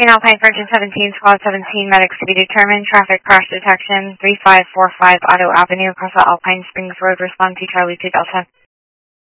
Alpine Virgin 17, Squad 17, medics to be determined. Traffic crash detection, 3545 Auto Avenue, across the Alpine Springs Road. Respond to Charlie 2 Delta.